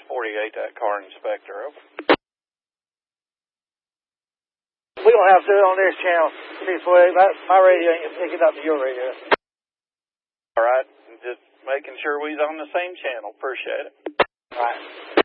48, that car inspector. Over. We don't have to do it on this channel. My radio ain't picking up to your radio. All right. Just making sure we's on the same channel. Appreciate it. All right.